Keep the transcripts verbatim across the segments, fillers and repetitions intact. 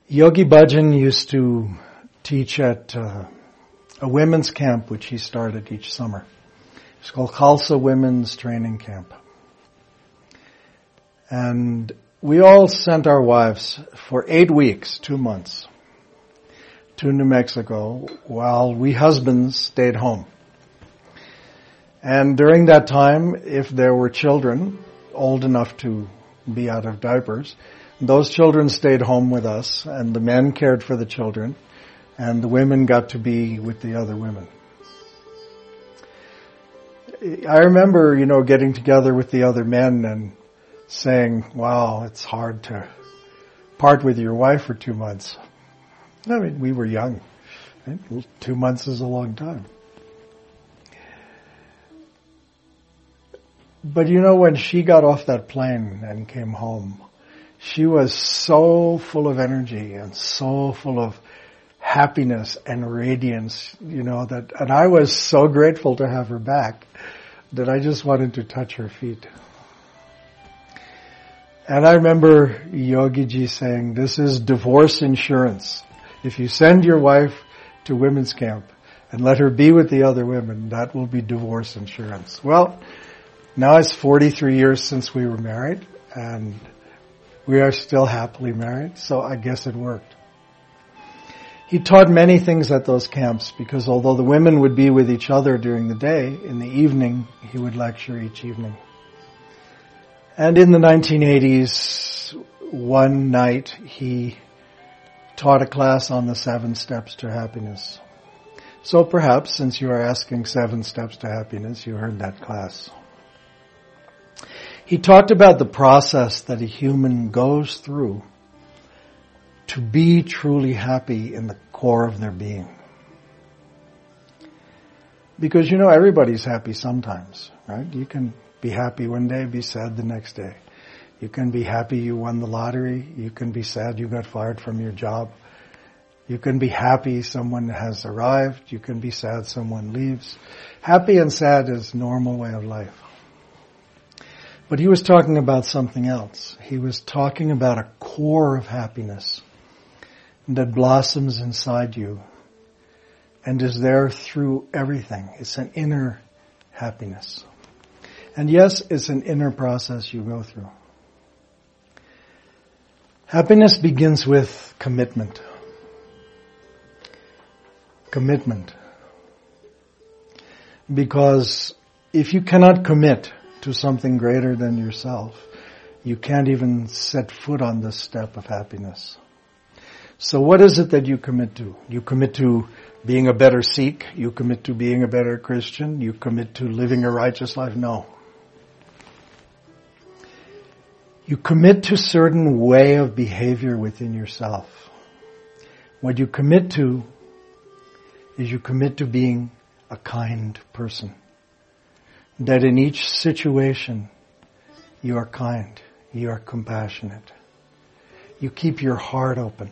Yogi Bhajan used to teach at uh, a women's camp which he started each summer. It's called Khalsa Women's Training Camp. And we all sent our wives for eight weeks, two months, to New Mexico while we husbands stayed home. And during that time, if there were children old enough to be out of diapers, those children stayed home with us, and the men cared for the children, and the women got to be with the other women. I remember, you know, getting together with the other men and saying, wow, it's hard to part with your wife for two months. I mean, we were young. Right? Two months is a long time. But you know, when she got off that plane and came home, she was so full of energy and so full of happiness and radiance, you know, that, and I was so grateful to have her back that I just wanted to touch her feet. And I remember Yogi Ji saying, this is divorce insurance. If you send your wife to women's camp and let her be with the other women, that will be divorce insurance. Well, now it's forty-three years since we were married, and we are still happily married, so I guess it worked. He taught many things at those camps because although the women would be with each other during the day, in the evening he would lecture each evening. And in the nineteen eighties, one night he taught a class on the seven steps to happiness. So perhaps, since you are asking seven steps to happiness, you heard that class. He talked about the process that a human goes through to be truly happy in the core of their being. Because, you know, everybody's happy sometimes, right? You can be happy one day, be sad the next day. You can be happy you won the lottery. You can be sad you got fired from your job. You can be happy someone has arrived. You can be sad someone leaves. Happy and sad is a normal way of life. But he was talking about something else. He was talking about a core of happiness that blossoms inside you and is there through everything. It's an inner happiness. And yes, it's an inner process you go through. Happiness begins with commitment. Commitment. Because if you cannot commit to something greater than yourself, you can't even set foot on this step of happiness. So what is it that you commit to? You commit to being a better Sikh? You commit to being a better Christian? You commit to living a righteous life? No. You commit to a certain way of behavior within yourself. What you commit to is you commit to being a kind person. That in each situation, you are kind, you are compassionate. You keep your heart open.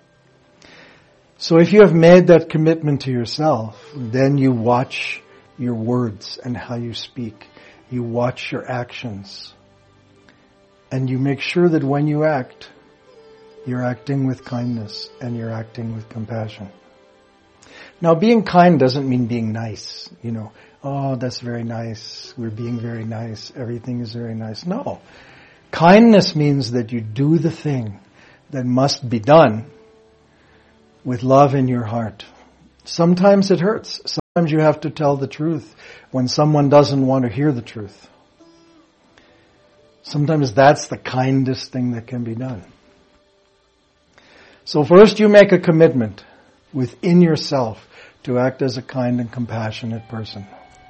So if you have made that commitment to yourself, then you watch your words and how you speak. You watch your actions. And you make sure that when you act, you're acting with kindness and you're acting with compassion. Now, being kind doesn't mean being nice, you know. Oh, that's very nice. We're being very nice. Everything is very nice. No. Kindness means that you do the thing that must be done with love in your heart. Sometimes it hurts. Sometimes you have to tell the truth when someone doesn't want to hear the truth. Sometimes that's the kindest thing that can be done. So first you make a commitment within yourself to act as a kind and compassionate person.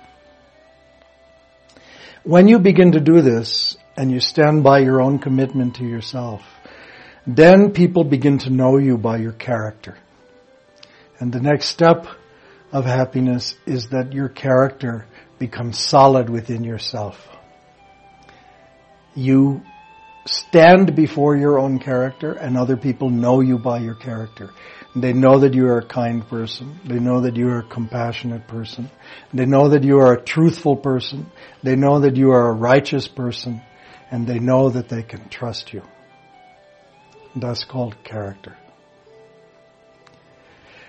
When you begin to do this, and you stand by your own commitment to yourself, then people begin to know you by your character. And the next step of happiness is that your character becomes solid within yourself. You stand before your own character, and other people know you by your character. They know that you are a kind person. They know that you are a compassionate person. They know that you are a truthful person. They know that you are a righteous person. And they know that they can trust you. That's called character.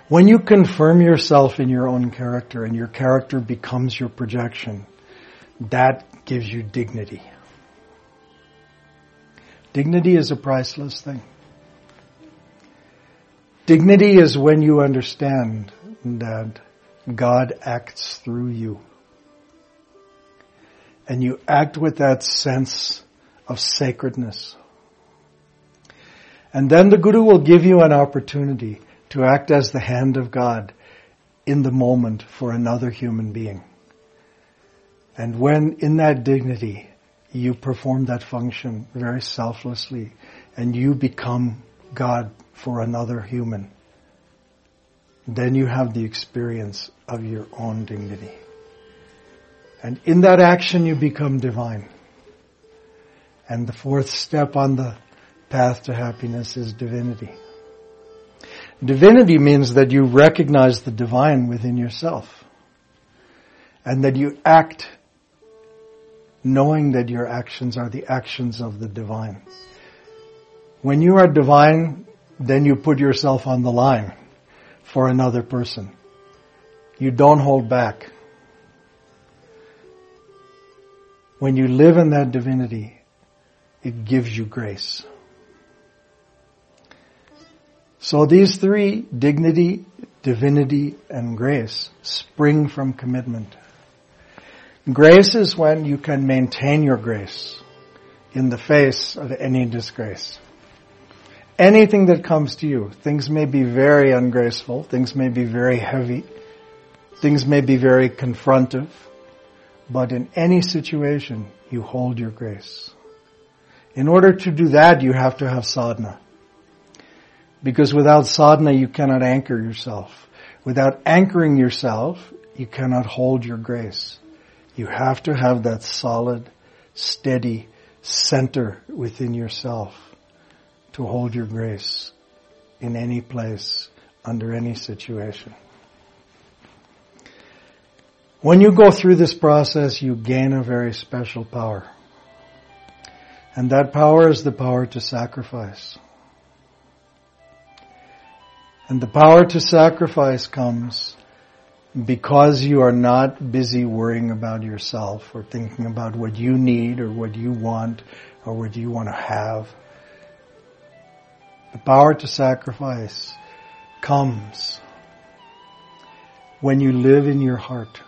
When you confirm yourself in your own character and your character becomes your projection, that gives you dignity. Dignity is a priceless thing. Dignity is when you understand that God acts through you. And you act with that sense of sacredness. And then the Guru will give you an opportunity to act as the hand of God in the moment for another human being. And when in that dignity you perform that function very selflessly and you become God for another human, then you have the experience of your own dignity. And in that action you become divine. And the fourth step on the path to happiness is divinity. Divinity means that you recognize the divine within yourself. And that you act knowing that your actions are the actions of the divine. When you are divine, then you put yourself on the line for another person. You don't hold back. When you live in that divinity, it gives you grace. So these three, dignity, divinity, and grace, spring from commitment. Grace is when you can maintain your grace in the face of any disgrace. Anything that comes to you, things may be very ungraceful, things may be very heavy, things may be very confrontive, but in any situation, you hold your grace. In order to do that, you have to have sadhana. Because without sadhana, you cannot anchor yourself. Without anchoring yourself, you cannot hold your grace. You have to have that solid, steady center within yourself to hold your grace in any place, under any situation. When you go through this process, you gain a very special power. And that power is the power to sacrifice. And the power to sacrifice comes because you are not busy worrying about yourself or thinking about what you need or what you want or what you want to have. The power to sacrifice comes when you live in your heart.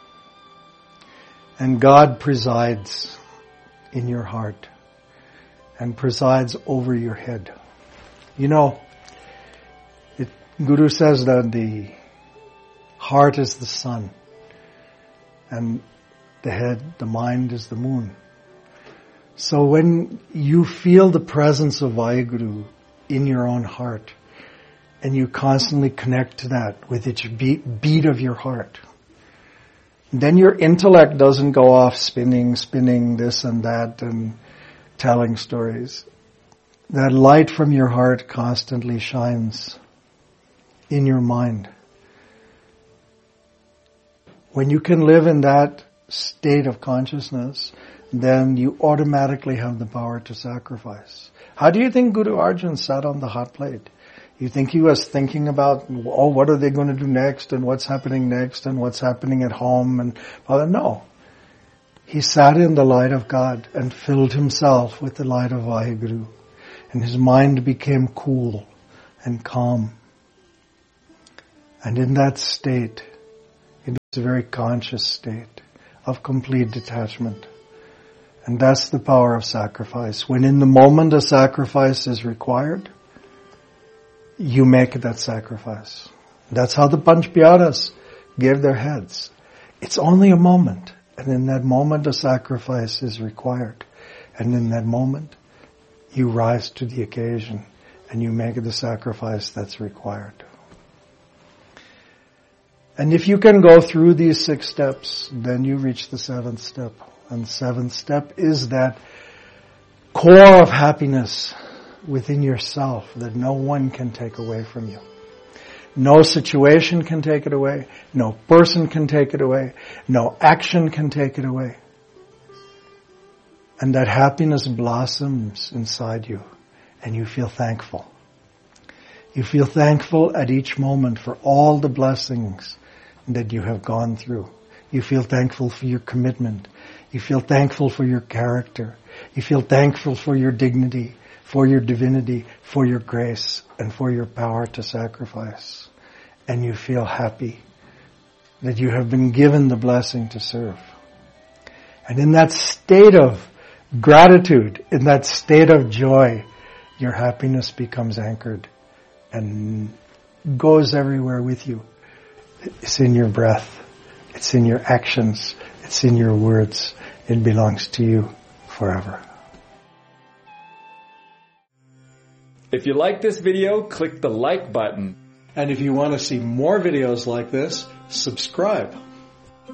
And God presides in your heart and presides over your head. You know, it, Guru says that the heart is the sun and the head, the mind is the moon. So when you feel the presence of Vaheguru in your own heart and you constantly connect to that with each beat, beat of your heart, then your intellect doesn't go off spinning, spinning this and that and telling stories. That light from your heart constantly shines in your mind. When you can live in that state of consciousness, then you automatically have the power to sacrifice. How do you think Guru Arjan sat on the hot plate? You think he was thinking about, oh, what are they going to do next and what's happening next and what's happening at home? And well, no. He sat in the light of God and filled himself with the light of Vaheguru. And his mind became cool and calm. And in that state, it was a very conscious state of complete detachment. And that's the power of sacrifice. When in the moment a sacrifice is required, you make that sacrifice. That's how the Panch Pyaras gave their heads. It's only a moment. And in that moment a sacrifice is required. And in that moment you rise to the occasion and you make the sacrifice that's required. And if you can go through these six steps, then you reach the seventh step. And the seventh step is that core of happiness within yourself that no one can take away from you. No situation can take it away. No person can take it away. No action can take it away. And that happiness blossoms inside you and you feel thankful. You feel thankful at each moment for all the blessings that you have gone through. You feel thankful for your commitment. You feel thankful for your character. You feel thankful for your dignity, for your divinity, for your grace, and for your power to sacrifice. And you feel happy that you have been given the blessing to serve. And in that state of gratitude, in that state of joy, your happiness becomes anchored and goes everywhere with you. It's in your breath. It's in your actions. It's in your words. It belongs to you forever. If you like this video, click the like button. And if you want to see more videos like this, subscribe.